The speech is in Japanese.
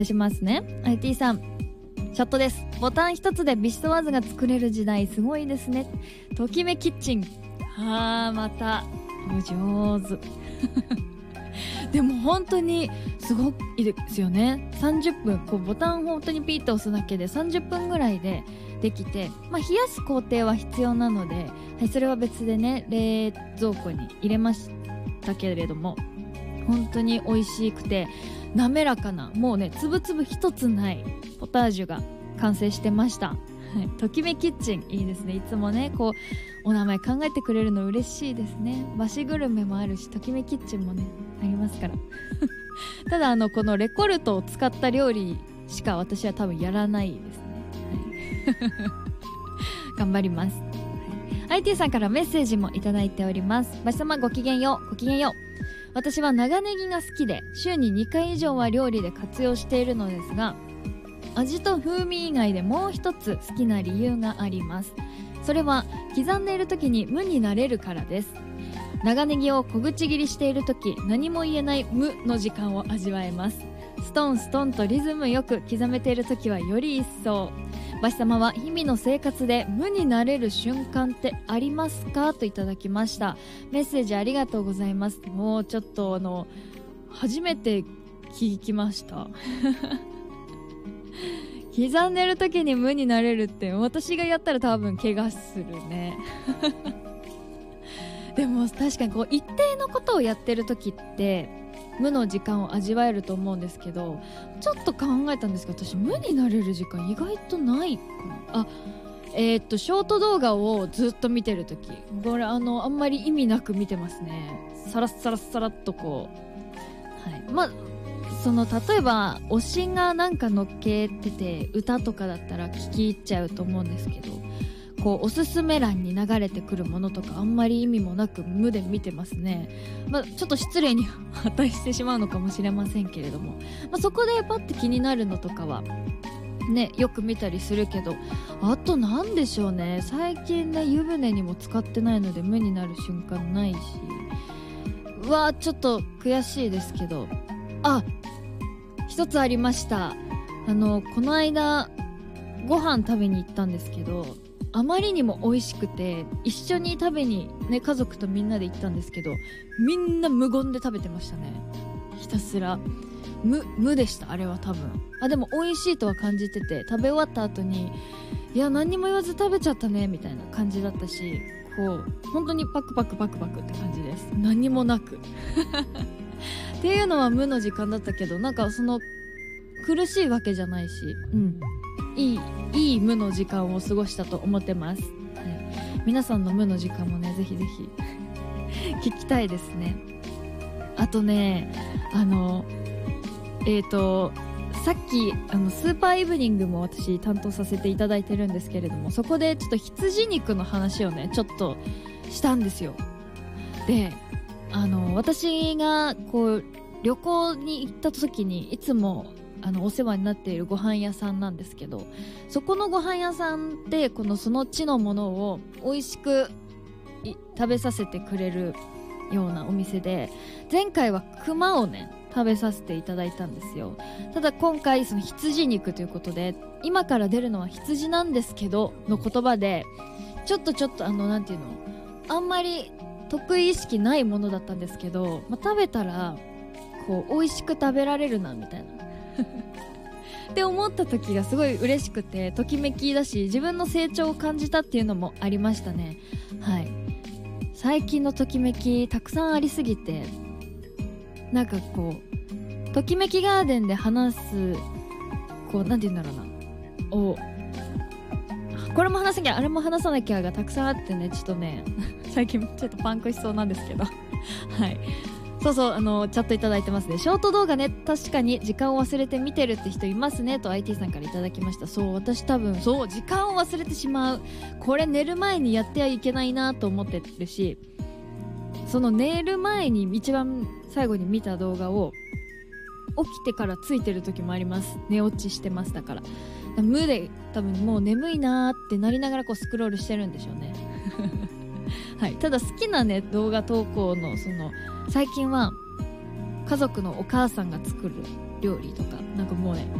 しますね。 IT さん、チャットです。ボタン一つでビシソワーズが作れる時代すごいですね。ときめキッチン、またお上手でも本当にすごいですよね。30分こうボタン本当にピッと押すだけで30分ぐらいでできて、冷やす工程は必要なので、それは別でね冷蔵庫に入れましたけれども、本当に美味しくて滑らかな、もうねつぶつぶ一つないポタージュが完成してました。ときめキッチンいいですね。いつもねこうお名前考えてくれるの嬉しいですね。和紙グルメもあるし、ときめキッチンもねありますからただこのレコルトを使った料理しか私は多分やらないですね、頑張ります、IT さんからメッセージもいただいております。ばし様ごきげんよう。ごきげんよう。私は長ネギが好きで週に2回以上は料理で活用しているのですが、味と風味以外でもう一つ好きな理由があります。それは刻んでいる時に無になれるからです。長ネギを小口切りしている時、何も言えない無の時間を味わえます。ストンストンとリズムよく刻めている時はより一層。バシ様は日々の生活で無になれる瞬間ってありますか、といただきました。メッセージありがとうございます。もうちょっと初めて聞きました刻んでる時に無になれるって私がやったら多分怪我するねでも確かにこう一定のことをやってる時って無の時間を味わえると思うんですけど、ちょっと考えたんですけど、私無になれる時間意外とないかな。ショート動画をずっと見てる時、これあんまり意味なく見てますね。サラッサラッサラッとこう、例えば推しがなんか乗っけてて歌とかだったら聞き入っちゃうと思うんですけど、こうおすすめ欄に流れてくるものとかあんまり意味もなく無で見てますね。ちょっと失礼に値してしまうのかもしれませんけれども、そこでパッて気になるのとかはねよく見たりするけど、あとなんでしょうね、最近ね湯船にも使ってないので無になる瞬間ないし、ちょっと悔しいですけど、一つありました。この間ご飯食べに行ったんですけど、あまりにも美味しくて一緒に食べにね家族とみんなで行ったんですけど、みんな無言で食べてましたね。ひたすら無でした。あれは多分でも美味しいとは感じてて、食べ終わった後にいや何にも言わず食べちゃったねみたいな感じだったし、こう本当にパクパクパクパクって感じです。何もなくっていうのは無の時間だったけど、なんか苦しいわけじゃないし、いい無の時間を過ごしたと思ってます、皆さんの無の時間もねぜひぜひ聞きたいですね。あとねさっきスーパーイブニングも私担当させていただいてるんですけれども、そこでちょっと羊肉の話をねちょっとしたんですよ。で私がこう旅行に行った時にいつもお世話になっているご飯屋さんなんですけど、そこのご飯屋さんってその地のものを美味しく食べさせてくれるようなお店で、前回は熊をね食べさせていただいたんですよ。ただ今回その羊肉ということで、今から出るのは羊なんですけどの言葉でちょっとなんていうの、あんまり得意意識ないものだったんですけど、食べたらこう美味しく食べられるなみたいなって思った時がすごい嬉しくて、ときめきだし自分の成長を感じたっていうのもありましたね。最近のときめきたくさんありすぎて、なんかこうときめきガーデンで話すこうなんて言うんだろうな、これも話さなきゃあれも話さなきゃがたくさんあってね、ちょっとね最近ちょっとパンクしそうなんですけどそうチャットいただいてますね。ショート動画ね、確かに時間を忘れて見てるって人いますねと IT さんからいただきました。私多分時間を忘れてしまう。これ寝る前にやってはいけないなと思ってるし、寝る前に一番最後に見た動画を起きてからついてる時もあります。寝落ちしてます。だから無で多分もう眠いなーってなりながらこうスクロールしてるんでしょうねただ好きなね動画投稿の最近は家族のお母さんが作る料理とかなんかもうね